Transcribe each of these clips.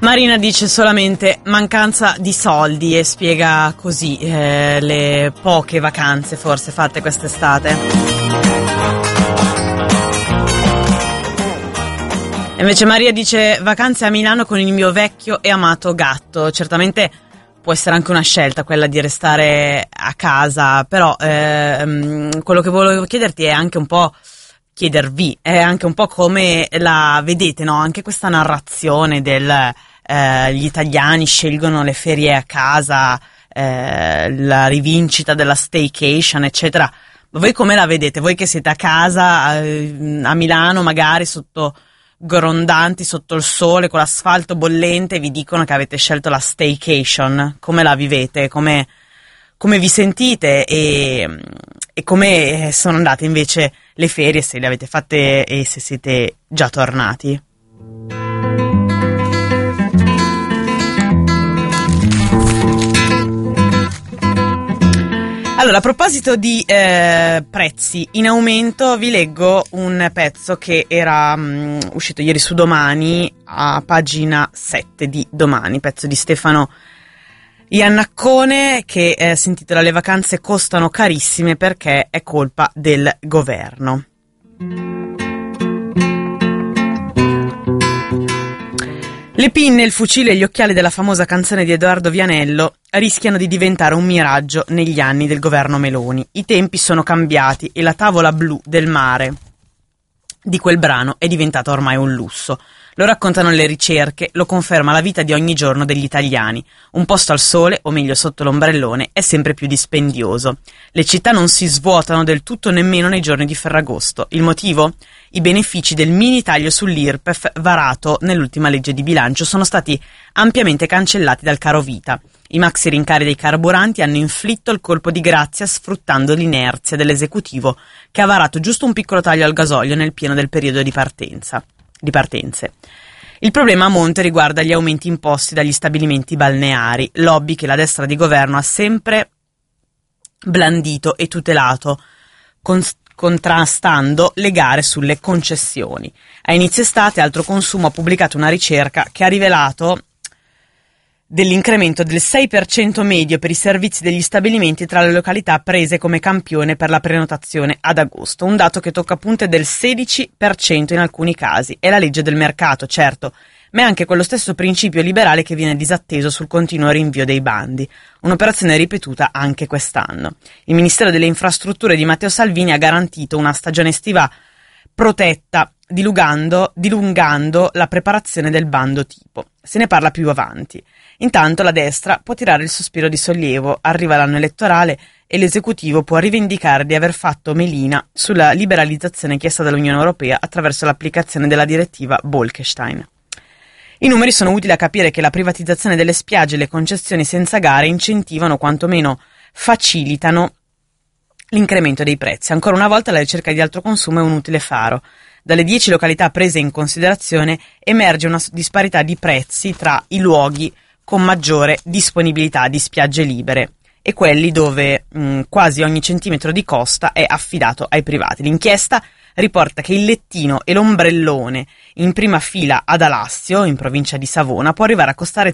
Marina dice solamente mancanza di soldi e spiega così le poche vacanze forse fatte quest'estate. Invece Maria dice vacanze a Milano con il mio vecchio e amato gatto. Certamente può essere anche una scelta quella di restare a casa, però quello che volevo chiederti è anche un po', chiedervi, è anche un po' come la vedete, no? Anche questa narrazione del gli italiani scelgono le ferie a casa, la rivincita della staycation, eccetera. Ma voi come la vedete? Voi che siete a casa a Milano, magari sotto grondanti, sotto il sole, con l'asfalto bollente, vi dicono che avete scelto la staycation. Come la vivete? Come vi sentite? E come sono andate invece le ferie, se le avete fatte e se siete già tornati? Allora, a proposito di prezzi in aumento, vi leggo un pezzo che era uscito ieri su Domani, a pagina 7 di Domani, pezzo di Stefano Iannaccone che si intitola "Le vacanze costano carissime perché è colpa del governo". Le pinne, il fucile e gli occhiali della famosa canzone di Edoardo Vianello rischiano di diventare un miraggio negli anni del governo Meloni. I tempi sono cambiati e la tavola blu del mare di quel brano è diventata ormai un lusso. Lo raccontano le ricerche, lo conferma la vita di ogni giorno degli italiani. Un posto al sole, o meglio sotto l'ombrellone, è sempre più dispendioso. Le città non si svuotano del tutto nemmeno nei giorni di Ferragosto. Il motivo? I benefici del mini taglio sull'IRPEF varato nell'ultima legge di bilancio sono stati ampiamente cancellati dal caro vita. I maxi rincari dei carburanti hanno inflitto il colpo di grazia sfruttando l'inerzia dell'esecutivo che ha varato giusto un piccolo taglio al gasolio nel pieno del periodo di partenze. Il problema a monte riguarda gli aumenti imposti dagli stabilimenti balneari, lobby che la destra di governo ha sempre blandito e tutelato, contrastando le gare sulle concessioni. A inizio estate Altro Consumo ha pubblicato una ricerca che ha rivelato dell'incremento del 6% medio per i servizi degli stabilimenti tra le località prese come campione per la prenotazione ad agosto, un dato che tocca punte del 16% in alcuni casi. È la legge del mercato, certo, ma è anche quello stesso principio liberale che viene disatteso sul continuo rinvio dei bandi, un'operazione ripetuta anche quest'anno. Il Ministero delle Infrastrutture di Matteo Salvini ha garantito una stagione estiva protetta, dilungando la preparazione del bando tipo. Se ne parla più avanti. Intanto la destra può tirare il sospiro di sollievo, arriva l'anno elettorale e l'esecutivo può rivendicare di aver fatto melina sulla liberalizzazione chiesta dall'Unione Europea attraverso l'applicazione della direttiva Bolkestein. I numeri sono utili a capire che la privatizzazione delle spiagge e le concessioni senza gare incentivano, quantomeno facilitano, l'incremento dei prezzi. Ancora una volta la ricerca di Altro Consumo è un utile faro. Dalle 10 località prese in considerazione emerge una disparità di prezzi tra i luoghi con maggiore disponibilità di spiagge libere e quelli dove quasi ogni centimetro di costa è affidato ai privati. L'inchiesta riporta che il lettino e l'ombrellone in prima fila ad Alassio, in provincia di Savona, può arrivare a costare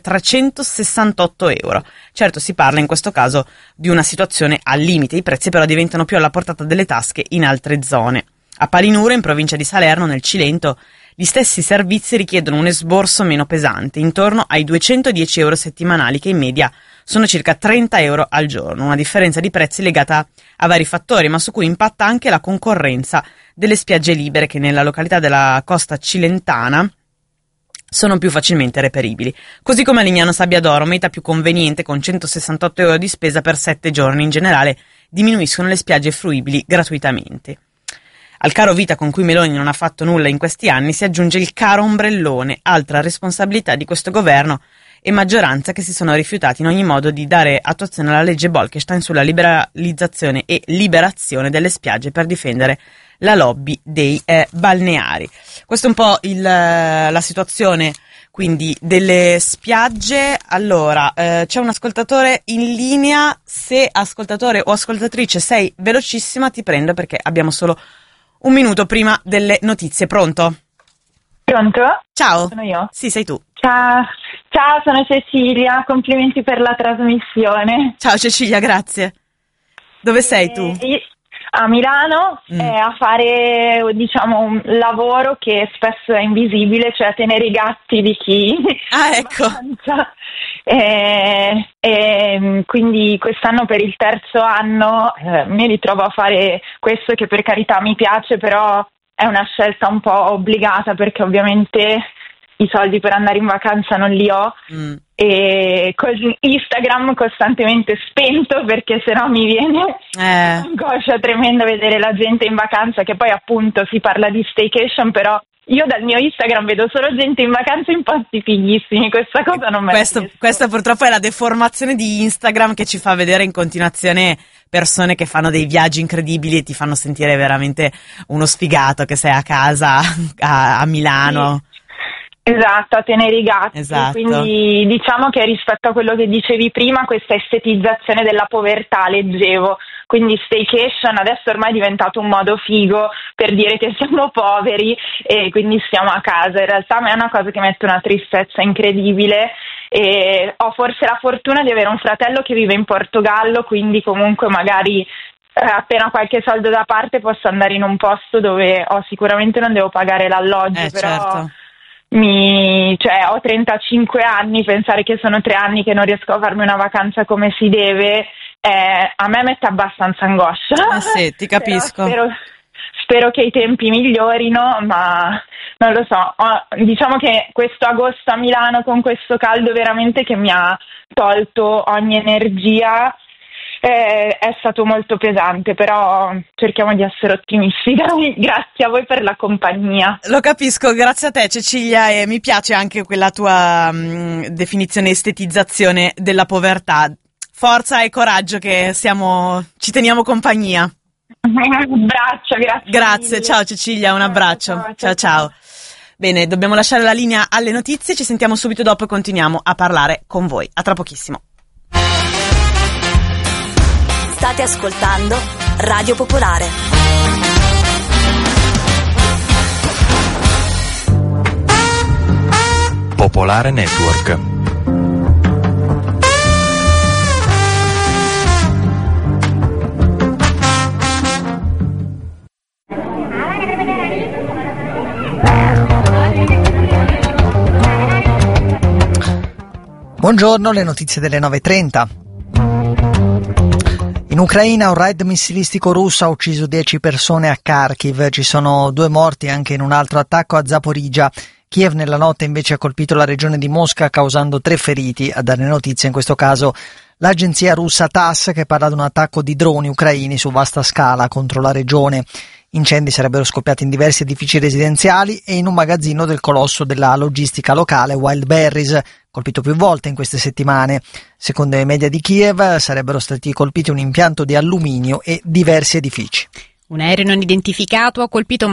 368 euro. Certo, si parla in questo caso di una situazione al limite, i prezzi però diventano più alla portata delle tasche in altre zone. A Palinuro, in provincia di Salerno, nel Cilento, gli stessi servizi richiedono un esborso meno pesante, intorno ai 210 euro settimanali, che in media sono circa 30 euro al giorno. Una differenza di prezzi legata a vari fattori, ma su cui impatta anche la concorrenza delle spiagge libere che nella località della costa cilentana sono più facilmente reperibili. Così come a Lignano Sabbiadoro, meta più conveniente con 168 euro di spesa per 7 giorni. In generale diminuiscono le spiagge fruibili gratuitamente. Al caro vita con cui Meloni non ha fatto nulla in questi anni si aggiunge il caro ombrellone, altra responsabilità di questo governo e maggioranza che si sono rifiutati in ogni modo di dare attuazione alla legge Bolkestein sulla liberalizzazione e liberazione delle spiagge per difendere la lobby dei balneari. Questa è un po' la situazione quindi delle spiagge. Allora, c'è un ascoltatore in linea. Se ascoltatore o ascoltatrice sei velocissima ti prendo perché abbiamo solo un minuto prima delle notizie. Pronto? Pronto? Ciao. Sono io? Sì, sei tu. Ciao. Ciao, sono Cecilia, complimenti per la trasmissione. Ciao Cecilia, grazie. Dove sei tu? A Milano, a fare, diciamo, un lavoro che spesso è invisibile, cioè a tenere i gatti di chi. Ah, ecco. Quindi quest'anno per il terzo anno mi ritrovo a fare questo, che per carità mi piace, però è una scelta un po' obbligata, perché ovviamente i soldi per andare in vacanza non li ho, e con Instagram costantemente spento, perché sennò mi viene un'angoscia tremenda vedere la gente in vacanza, che poi appunto si parla di staycation, però io dal mio Instagram vedo solo gente in vacanza in posti fighissimi. Questa cosa non me la Questa purtroppo è la deformazione di Instagram, che ci fa vedere in continuazione persone che fanno dei viaggi incredibili e ti fanno sentire veramente uno sfigato che sei a casa a Milano. Sì. Esatto, a tenere i gatti. Esatto. Quindi diciamo che rispetto a quello che dicevi prima, questa estetizzazione della povertà leggevo, quindi staycation adesso ormai è diventato un modo figo per dire che siamo poveri e quindi stiamo a casa. In realtà a me è una cosa che mette una tristezza incredibile, e ho forse la fortuna di avere un fratello che vive in Portogallo, quindi comunque magari appena qualche soldo da parte posso andare in un posto dove sicuramente non devo pagare l'alloggio, però certo. Ho 35 anni, pensare che sono 3 anni che non riesco a farmi una vacanza come si deve, a me mette abbastanza angoscia. Sì, ti capisco. Spero che i tempi migliorino, ma non lo so. Diciamo che questo agosto a Milano con questo caldo veramente che mi ha tolto ogni energia. È stato molto pesante, però cerchiamo di essere ottimisti. Grazie a voi per la compagnia. Lo capisco, grazie a te Cecilia, e mi piace anche quella tua definizione estetizzazione della povertà. Forza e coraggio, che ci teniamo compagnia. Un abbraccio, grazie mille. Ciao Cecilia, un abbraccio. Ciao. Bene, dobbiamo lasciare la linea alle notizie, ci sentiamo subito dopo e continuiamo a parlare con voi. A tra pochissimo. State ascoltando Radio Popolare. Popolare Network. Buongiorno, le notizie delle 9:30. In Ucraina un raid missilistico russo ha ucciso 10 persone a Kharkiv, ci sono 2 morti anche in un altro attacco a Zaporizhzhia. Kiev nella notte invece ha colpito la regione di Mosca causando 3 feriti. A dare notizie in questo caso l'agenzia russa TASS, che parla di un attacco di droni ucraini su vasta scala contro la regione. Incendi sarebbero scoppiati in diversi edifici residenziali e in un magazzino del colosso della logistica locale Wildberries, colpito più volte in queste settimane. Secondo i media di Kiev sarebbero stati colpiti un impianto di alluminio e diversi edifici. Un aereo non identificato ha colpito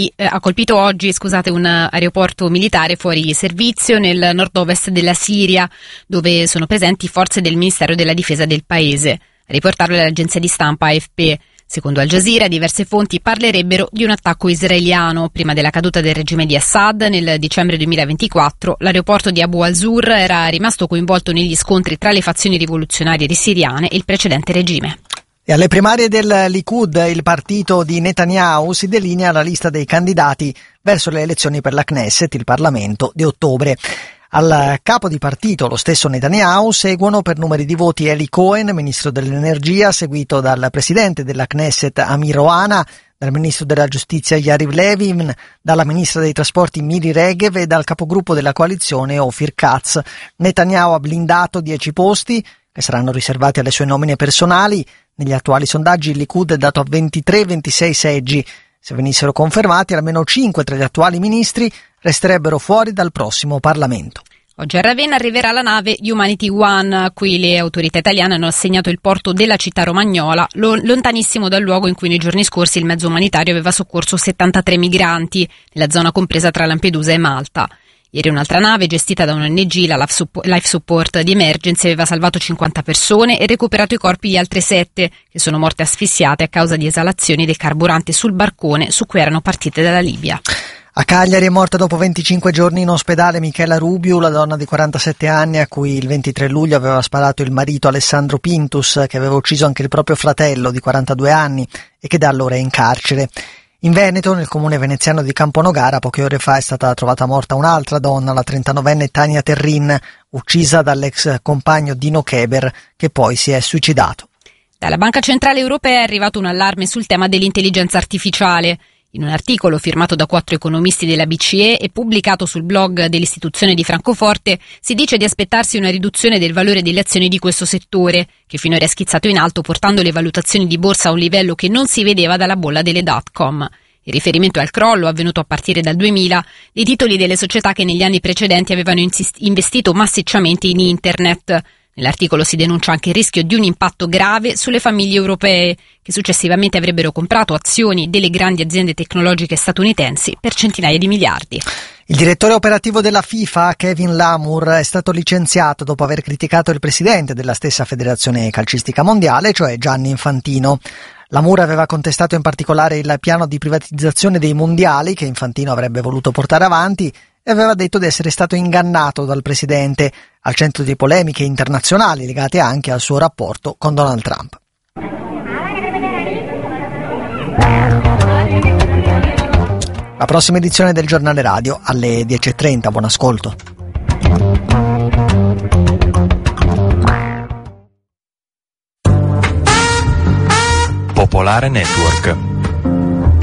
oggi un aeroporto militare fuori servizio nel nord-ovest della Siria, dove sono presenti forze del Ministero della Difesa del paese. A riportarlo l'agenzia di stampa AFP. Secondo Al Jazeera, diverse fonti parlerebbero di un attacco israeliano. Prima della caduta del regime di Assad, nel dicembre 2024, l'aeroporto di Abu al-Zur era rimasto coinvolto negli scontri tra le fazioni rivoluzionarie siriane e il precedente regime. E alle primarie del Likud, il partito di Netanyahu, si delinea la lista dei candidati verso le elezioni per la Knesset, il Parlamento, di ottobre. Al capo di partito, lo stesso Netanyahu, seguono per numeri di voti Eli Cohen, ministro dell'energia, seguito dal presidente della Knesset Amir Ohana, dal ministro della giustizia Yariv Levin, dalla ministra dei trasporti Miri Regev e dal capogruppo della coalizione Ofir Katz. Netanyahu ha blindato 10 posti che saranno riservati alle sue nomine personali. Negli attuali sondaggi il Likud è dato a 23-26 seggi. Se venissero confermati, almeno 5 tra gli attuali ministri resterebbero fuori dal prossimo Parlamento. Oggi a Ravenna arriverà la nave Humanity One, a cui le autorità italiane hanno assegnato il porto della città romagnola, lontanissimo dal luogo in cui nei giorni scorsi il mezzo umanitario aveva soccorso 73 migranti, nella zona compresa tra Lampedusa e Malta. Ieri un'altra nave, gestita da un ONG, la Life Support di Emergency, aveva salvato 50 persone e recuperato i corpi di altre 7, che sono morte asfissiate a causa di esalazioni del carburante sul barcone su cui erano partite dalla Libia. A Cagliari è morta dopo 25 giorni in ospedale Michela Rubiu, la donna di 47 anni a cui il 23 luglio aveva sparato il marito Alessandro Pintus, che aveva ucciso anche il proprio fratello di 42 anni e che da allora è in carcere. In Veneto, nel comune veneziano di Camponogara, poche ore fa è stata trovata morta un'altra donna, la 39enne Tania Terrin, uccisa dall'ex compagno Dino Keber, che poi si è suicidato. Dalla Banca Centrale Europea è arrivato un allarme sul tema dell'intelligenza artificiale. In un articolo firmato da 4 economisti della BCE e pubblicato sul blog dell'istituzione di Francoforte si dice di aspettarsi una riduzione del valore delle azioni di questo settore, che finora è schizzato in alto portando le valutazioni di borsa a un livello che non si vedeva dalla bolla delle dot-com. In riferimento al crollo avvenuto a partire dal 2000 dei titoli delle società che negli anni precedenti avevano investito massicciamente in Internet. Nell'articolo si denuncia anche il rischio di un impatto grave sulle famiglie europee, che successivamente avrebbero comprato azioni delle grandi aziende tecnologiche statunitensi per centinaia di miliardi. Il direttore operativo della FIFA, Kevin Lamour, è stato licenziato dopo aver criticato il presidente della stessa federazione calcistica mondiale, cioè Gianni Infantino. Lamour aveva contestato in particolare il piano di privatizzazione dei mondiali che Infantino avrebbe voluto portare avanti e aveva detto di essere stato ingannato dal presidente, al centro di polemiche internazionali legate anche al suo rapporto con Donald Trump. La prossima edizione del giornale radio alle 10:30, buon ascolto. Popolare Network.